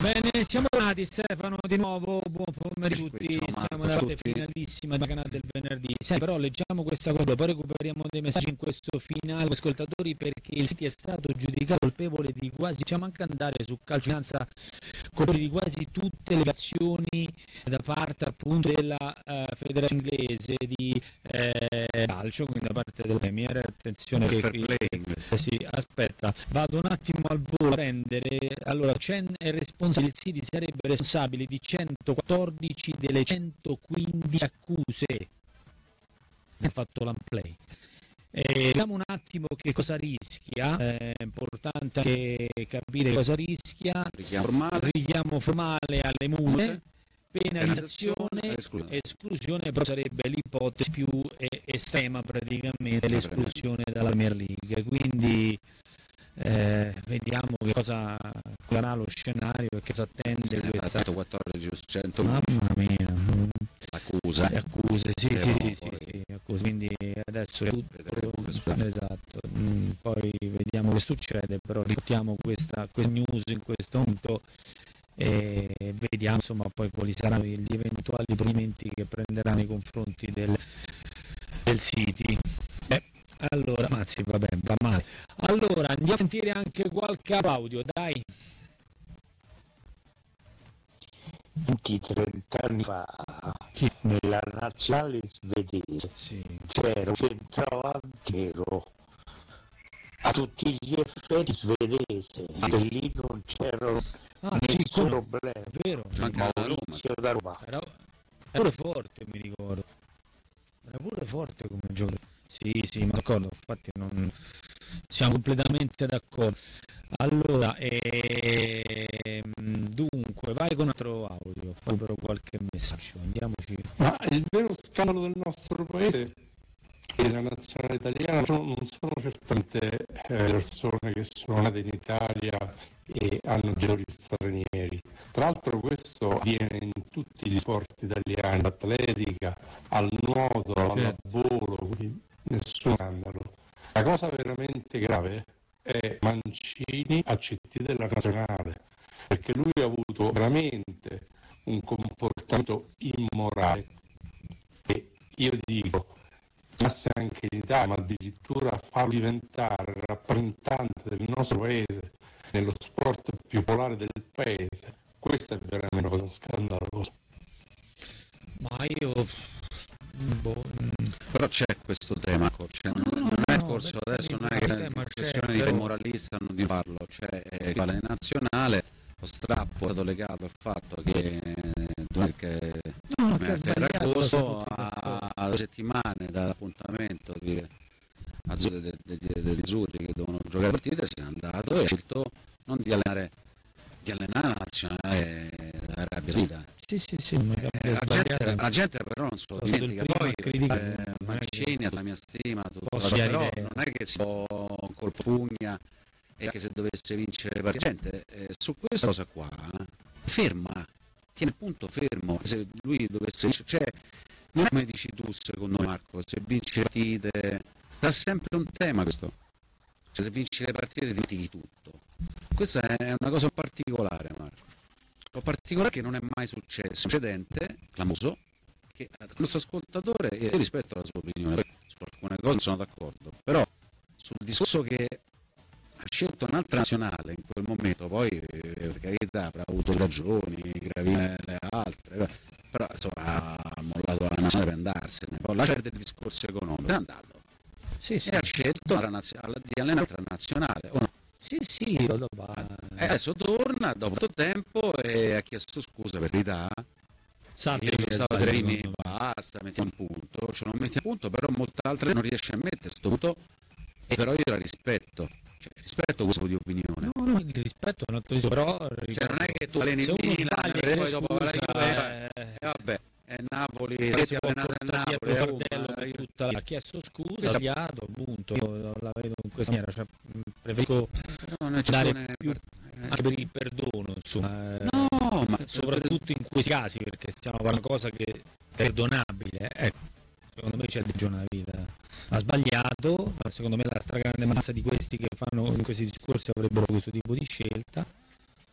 Bene, siamo tornati Stefano, di nuovo, buon pomeriggio a tutti, siamo nella parte finalissima della canale del venerdì. Però leggiamo questa cosa, poi recuperiamo dei messaggi in questo finale, ascoltatori, perché il City è stato giudicato colpevole di quasi, possiamo anche andare su calcinanza, colpevole di quasi tutte le azioni da parte appunto della federazione inglese di calcio, quindi da parte del Premier. Attenzione che qui, sì, aspetta, vado un attimo al volo a prendere. Allora, Chen è responsabile, il City sarebbe responsabile di 114 delle 115 accuse. Ha fatto l'unplay. Vediamo un attimo che cosa rischia, è importante anche capire cosa rischia. Richiamo formale alle mule, penalizzazione, esclusione, però sarebbe l'ipotesi più estrema praticamente, l'esclusione dalla Premier League. Quindi vediamo che cosa sarà lo scenario e cosa attende questa 14 su 100. Mamma mia, accuse, sì, accuse. Quindi adesso è tutto esatto. Poi vediamo che succede, però riportiamo questa news in questo momento e vediamo insomma poi quali saranno gli eventuali provvedimenti che prenderanno nei confronti del City. Allora, mazzi, vabbè, va male. Allora, andiamo a sentire anche qualche audio, dai. 20-30 anni fa, nella nazionale svedese, c'era un centravantiero a tutti gli effetti svedese, e lì non c'era nessun problema. Vero. Maurizio da Roma. Era pure forte, mi ricordo. Era pure forte come giocatore. Sì, ma d'accordo, infatti non siamo completamente d'accordo. Allora, dunque, vai con un altro audio, poi però qualche messaggio, andiamoci. Ma il vero scandalo del nostro paese è che la nazionale italiana non sono certamente persone che sono nate in Italia e hanno genitori stranieri. Tra l'altro questo avviene in tutti gli sport italiani, dall'atletica al nuoto, al volo, quindi nessun scandalo. La cosa veramente grave è Mancini a CT della nazionale, perché lui ha avuto veramente un comportamento immorale e io dico, passi anche in Italia, ma addirittura farlo diventare rappresentante del nostro paese nello sport più popolare del paese, questa è veramente una cosa scandalosa. Ma io però c'è questo tema, non è corso adesso, non è che la questione di moralista non di farlo, c'è la nazionale, lo strappo è stato legato al fatto che Ferragosto a 2 settimane dall'appuntamento degli azzurri che devono giocare partite se n'è andato e ha scelto non di allenare la nazionale dell'Arabia Saudita. La gente però non so dimentica, poi Mancini, alla mia stima, però non è che si può colpo pugna e che se dovesse vincere la gente su questa cosa qua ferma, tiene il punto fermo, se lui dovesse vincere, cioè non è come dici tu secondo me Marco, se vinci le partite sarà sempre un tema questo, cioè se vinci le partite dimentichi tutto. Questa è una cosa particolare, Marco, un particolare che non è mai successo, precedente, clamoroso, che il nostro ascoltatore, io rispetto la sua opinione, su alcune cose non sono d'accordo, però sul discorso che ha scelto un'altra nazionale in quel momento, poi per carità avrà avuto ragioni, gravine le altre, però insomma ha mollato la nazionale per andarsene, poi lascia perdere il discorso economico, è andato. E ha scelto di allenare un'altra nazionale, o no? Sì, lo adesso torna dopo tanto tempo e ha chiesto scusa per l'età. Io sono stato Gravini, basta, mettiamo un punto, ce lo metti a punto, però molte altre non riesce a mettere sto punto, e però io la rispetto, rispetto questo di opinione. No, rispetto, però non è che tu alleni il Milan e poi dopo la Juve, vabbè. Napoli, ti ha allenato a Napoli, ha chiesto scusa, ha sbagliato, appunto, la vedo in questa maniera, preferisco dare più anche per il perdono, insomma, ma soprattutto in questi casi, perché stiamo parlando di una cosa che è perdonabile, secondo me c'è del giorno nella vita. Ha sbagliato, secondo me la stragrande massa di questi che fanno questi discorsi avrebbero questo tipo di scelta.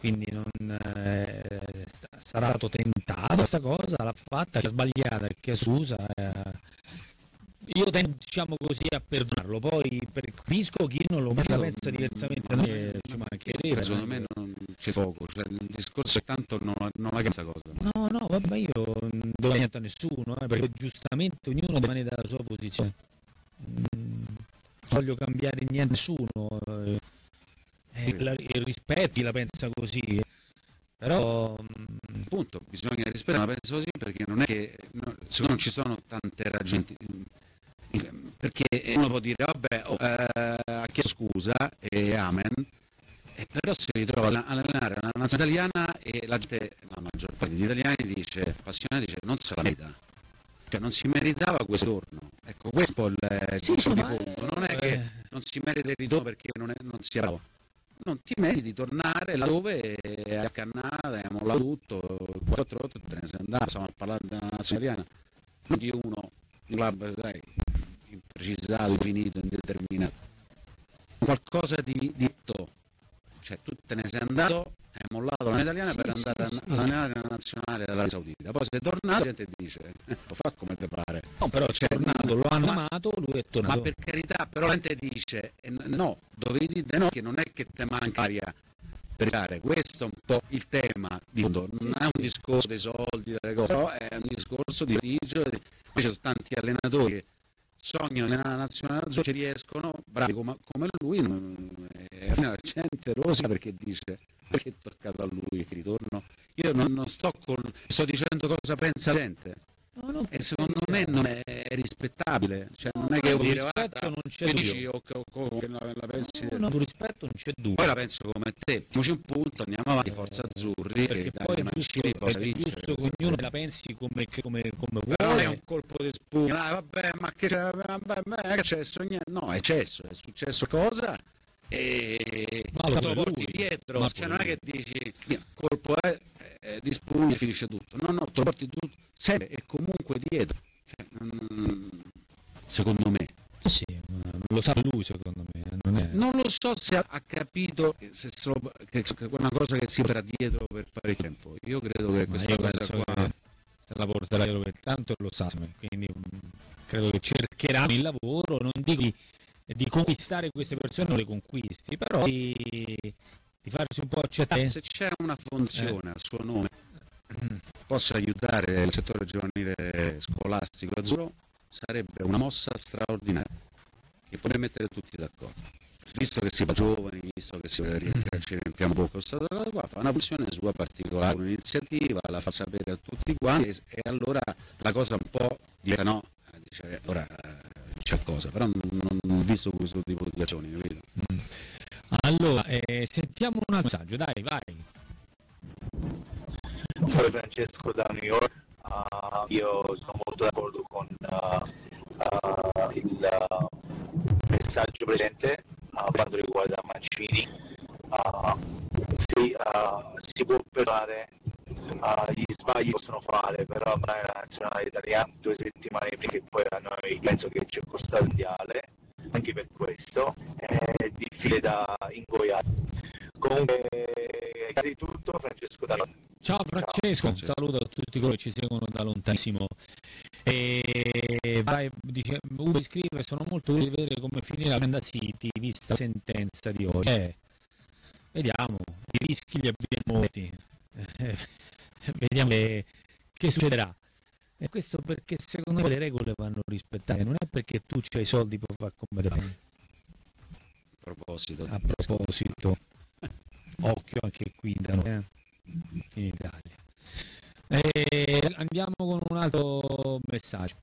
quindi non sarà stato tentato questa cosa, l'ha fatta, chi ha sbagliata e chi ha scusa. Io tendo, diciamo così, a perdonarlo, poi capisco chi non lo pensa diversamente, noi ci mancherebbe. Secondo me non c'è poco, cioè, il discorso è tanto non la questa cosa. No, vabbè, io non do niente a nessuno, perché giustamente ognuno rimane dalla sua posizione. Non voglio cambiare niente a nessuno, il rispetto, chi la pensa così. Però appunto bisogna rispettare, la penso così, perché non è che secondo me non ci sono tante ragioni, perché uno può dire vabbè, ha chiesto scusa e amen, e però si ritrova a allenare la nazionale italiana e la gente, la maggior parte degli italiani appassionati dice non se la merita, cioè non si meritava questo ritorno. Ecco, questo è il punto di fondo, non è che non si merita il ritorno perché non sia bravo. Non ti meriti di tornare laddove è accannata, hai mollato tutto, 4-8 te ne sei andato, stiamo parlando della nazionale italiana, non di uno, un club imprecisato, infinito, indeterminato. Qualcosa di detto, cioè tu te ne sei andato, hai mollato la italiana per andare a allenare la nazionale dell'Arabia Saudita, poi sei tornato e la gente dice lo fa come te pare. No, però è tornato, lo hanno amato, lui è tornato. Ma per carità, però la gente dice no, dovevi dire no, che non è che te manca aria per dare. Questo è un po' il tema di fondo, non è un discorso dei soldi, delle cose, però è un discorso di litigio. Poi ci sono tanti allenatori che sognano nella nazionale, ci riescono, bravi come lui, e la gente rosica perché dice perché è toccato a lui il ritorno. Io non sto dicendo cosa pensa la gente. No, e secondo me non è rispettabile, cioè non è che devo dire non c'è dici la pensi sul rispetto non c'è dubbio, poi la penso come te, facciamoci un punto, andiamo avanti, forza azzurri, perché poi è giusto che ognuno la pensi come vuole, però è un colpo di spugna, vabbè, ma che è successo? No, è successo cosa? E te lo porti dietro, cioè non è che dici colpo di spugna e finisce tutto, no, te lo porti tutto sempre e comunque dietro, cioè, secondo me sì, lo sa lui, secondo me non lo so se ha capito che è una cosa che si porterà dietro per parecchio tempo. Io credo che questa cosa qua se la porterà dietro per tanto, lo sa, quindi credo che cercheranno il lavoro, non dico di conquistare queste persone, non le conquisti, però di farsi un po' accettare. Se c'è una funzione a suo nome possa aiutare il settore giovanile scolastico azzurro, sarebbe una mossa straordinaria che potrebbe mettere tutti d'accordo, visto che si fa giovani, visto che ci riempiamo poco questa cosa qua, fa una funzione sua particolare, un'iniziativa, la fa sapere a tutti quanti e allora la cosa un po' diventa no, dice ora c'è cosa, però non ho visto questo tipo di azioni, capito? Allora, sentiamo un altro messaggio, dai, vai. Sono Francesco da New York, io sono molto d'accordo con il messaggio presente per quanto riguarda Mancini. Si può perdonare, gli sbagli possono fare, però ormai la nazionale italiana 2 settimane prima che poi a noi penso che ci è costato il mondiale, anche per questo è difficile da ingoiare. Comunque è di tutto, Francesco da Roma. Ciao Francesco, un saluto a tutti coloro che ci seguono da lontanissimo. Ugo scrive: sono molto curioso di vedere come finirà Brenda City vista la sentenza di oggi. Vediamo, i rischi li abbiamo molti. Vediamo che succederà. E questo perché secondo me le regole vanno rispettate, non è perché tu c'hai i soldi per far come te pare. A proposito, occhio anche qui da noi, in Italia. Andiamo con un altro messaggio.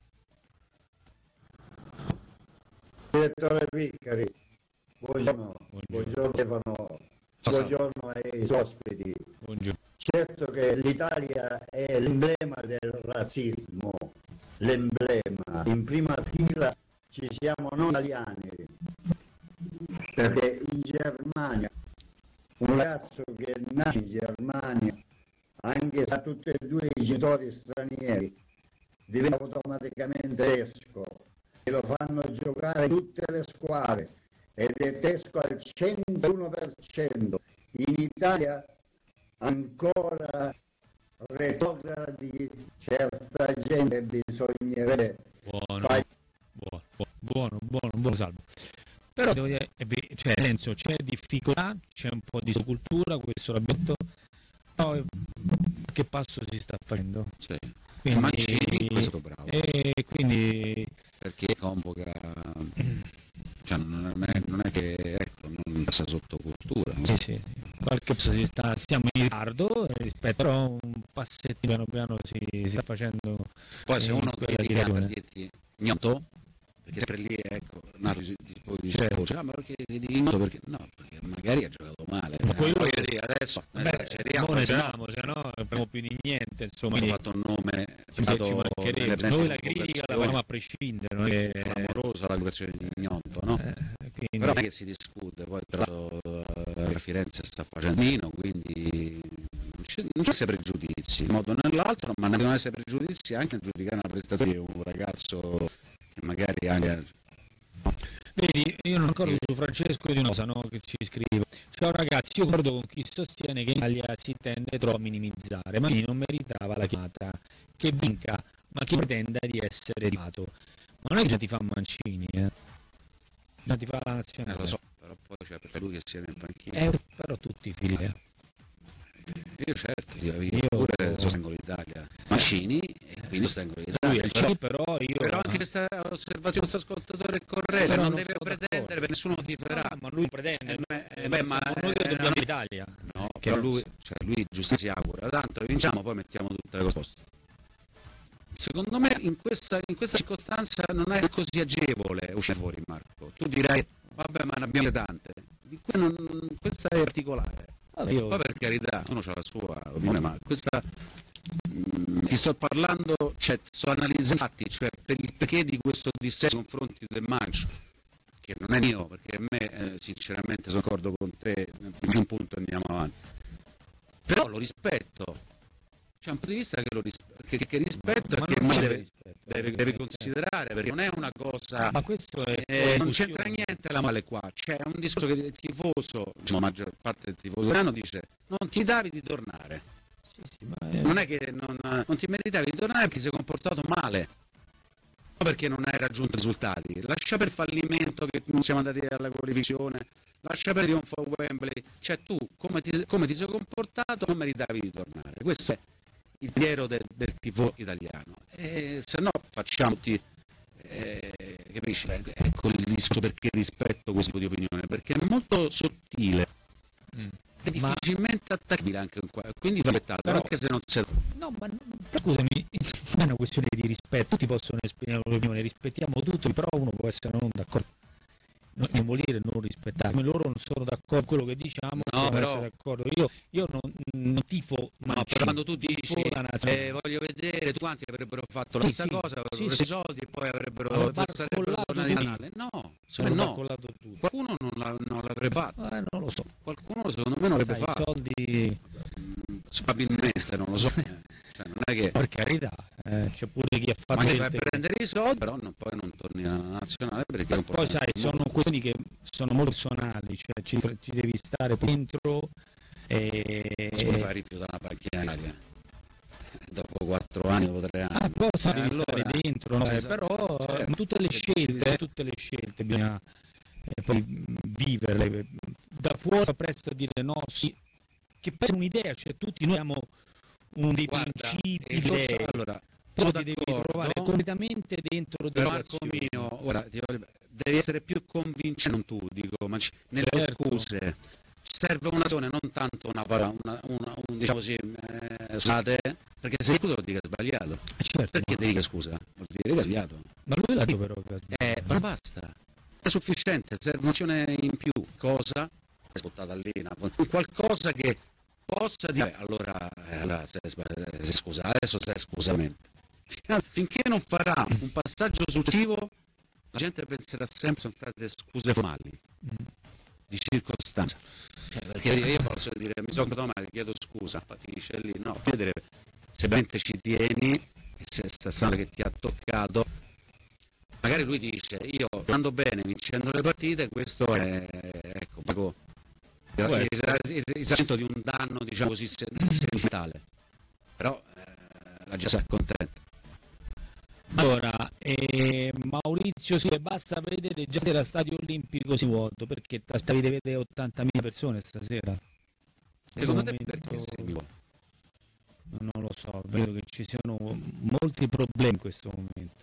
Direttore Piccari, buongiorno Stefano, buongiorno ai ospiti. Buongiorno. Certo che l'Italia è l'emblema del razzismo, l'emblema. In prima fila ci siamo noi italiani, perché in Germania un ragazzo che nasce in Germania, anche se ha tutti e due i genitori stranieri, diventa automaticamente tedesco e lo fanno giocare in tutte le squadre ed è tedesco al 101%. In Italia ancora retrograda di certa gente, bisognerebbe buono Salvo. Però devo dire, cioè, nel senso, c'è difficoltà, c'è un po' di cultura, questo l'abbiamo detto, però che passo si sta facendo? Sì. Quindi, Mancini è stato bravo. Quindi perché convoca, cioè non è che ecco, non passa sotto cultura. No? Sì. Qualche passo stiamo in ritardo rispetto, però un passettino piano si sta facendo. Poi se uno critica per dirti ignoto, perché sempre lì ecco, certo. Ma perché ignoto? Perché no, perché magari ha giocato male. Ma quello adesso non esageriamo, se no non abbiamo più di niente, insomma. Ho fatto un nome, noi la critica la facciamo a prescindere, clamorosa la vocazione di ignoto, no? Quindi... Però non è che si discute, poi però la Firenze sta facendo Nino, quindi non c'è pregiudizi, in un modo o nell'altro, ma non devono essere pregiudizi anche nel giudicare una prestazione di un ragazzo che magari anche... No. Vedi, io non ricordo su Francesco di una cosa, no, che ci scrive. Ciao ragazzi, io concordo con chi sostiene che in Italia si tende troppo a minimizzare, ma non meritava la chiamata, che vinca, ma chi pretenda di essere arrivato. Ma non è che ti fa Mancini, non ti fa la nazionale. Lo so, però poi c'è per lui che sia nel panchino. Però tutti i figli. Io certo, io pure sostengo l'Italia. Mancini, e quindi sostengo l'Italia. Però anche questa osservazione del nostro ascoltatore è corretta, non deve pretendere, per nessuno ti farà. Ma lui pretende, ma noi dobbiamo l'Italia. No, però lui giusto si augura, tanto vinciamo, poi mettiamo tutte le cose a posto. Secondo me in questa circostanza non è così agevole uscire fuori, Marco. Tu dirai, vabbè, ma ne abbiamo tante. Questa è particolare. Poi per carità, uno ha la sua opinione, ma questa ti sto parlando, cioè sto analizzando fatti, cioè per il perché di questo dissenso nei confronti del Manch, che non è mio, perché a me sinceramente sono d'accordo con te, in un punto andiamo avanti. Però lo rispetto. C'è un punto di vista che rispetto e che deve considerare, perché non è una cosa, ma questo non c'entra niente la male qua, c'è un discorso che il tifoso, la maggior parte del tifoso italiano dice non ti davi di tornare, non è che non ti meritavi di tornare perché ti sei comportato male, non perché non hai raggiunto risultati, lascia per fallimento che non siamo andati alla qualificazione, lascia per trionfo a Wembley, cioè tu come ti sei comportato non meritavi di tornare, questo è il piero del tifo italiano, se no facciamo tutti, capisci? Ecco il discorso perché rispetto questo tipo di opinione, perché è molto sottile, è difficilmente attaccabile anche qua, quindi rispettato, anche se non si... No, ma scusami, non è una questione di rispetto, tutti possono esprimere un'opinione, rispettiamo tutti, però uno può essere non d'accordo. Non vuol dire non rispettare, loro non sono d'accordo con quello che diciamo, no, però d'accordo. Io non tifo, ma no, però quando tu dici voglio vedere quanti avrebbero fatto la stessa cosa, avrebbero preso i soldi e poi avrebbero nazionale. No, qualcuno non l'avrebbe fatto. Non lo so. Qualcuno secondo me non l'avrebbe fatto. I soldi probabilmente, non lo so. Cioè, non è che per carità, c'è pure chi ha fatto. Ma che vai a prendere i soldi, però poi non torni alla nazionale perché poi sai, sono questioni che sono molto personali, cioè ci devi stare dentro si può fare rifiutare una panchina dopo 4 anni, dopo 3 anni. Poi devi stare dentro, no? Però certo, tutte le scelte bisogna poi viverle. Da fuori presto a dire no, sì, che poi è un'idea, cioè tutti noi abbiamo dei principi, allora però ti devi trovare completamente dentro della Marco mio, ora devi essere più convincente, non tu dico, ma nelle scuse serve un'azione, non tanto una diciamo così, scusate, perché se scusa vuol dire che è sbagliato. Certo, perché devi dire scusa? Vuol dire che è sbagliato. Ma lui l'ha detto però. Ma basta, è sufficiente, serve un'azione in più, cosa? È sbottata lì, qualcosa che possa dire, allora sei scusa, adesso sei scusamente. Finché non farà un passaggio successivo, la gente penserà sempre sono state scuse formali, di circostanza. Perché io posso dire mi sono comportato male, chiedo scusa, finisce lì, no, vedere se veramente ci tieni e se sta che ti ha toccato. Magari lui dice io andando bene, vincendo le partite, questo è ecco, il risarcimento di un danno, diciamo così, sentimentale, però la gente si accontenta. Allora, Maurizio, sì, basta vedere già stasera Stadio Olimpico si vuoto, perché aspetti di vedere 80.000 persone stasera. Secondo te perché non lo so, vedo che ci siano molti problemi in questo momento.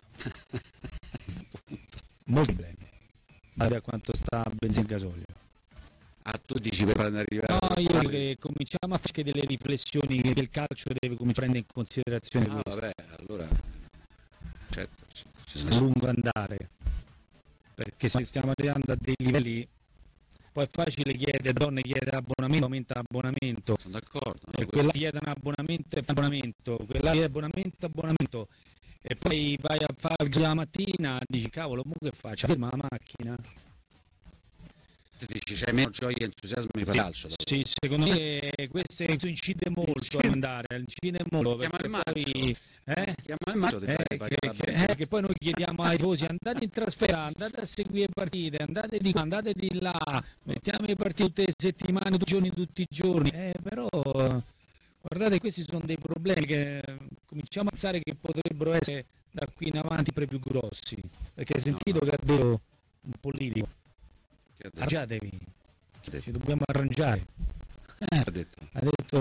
Molti problemi. Guarda a quanto sta benzina e gasolio. Ah, tu dici per arrivare no, io che cominciamo a fare delle riflessioni che il calcio deve prendere in considerazione questo. Vabbè, allora certo, a lungo andare, perché se stiamo arrivando a dei livelli, poi è facile chiedere, donne chiede abbonamento, aumenta l'abbonamento, sono d'accordo, e quella chiede un abbonamento, quella chiede abbonamento, e poi vai a fare la mattina, dici cavolo, che faccio? Ferma la macchina. Tu dici c'hai meno gioia e entusiasmo di calcio. Sì, secondo me questo incide molto a andare, incide molto, perché poi che poi noi chiediamo ai tifosi andate in trasferta, andate a seguire le partite, andate di qua, andate di là, mettiamo le partite tutte le settimane, tutti i giorni, però guardate, questi sono dei problemi che cominciamo a pensare che potrebbero essere da qui in avanti più grossi, perché hai sentito che ha detto un politico, arrangiatevi, ci dobbiamo arrangiare. Ha detto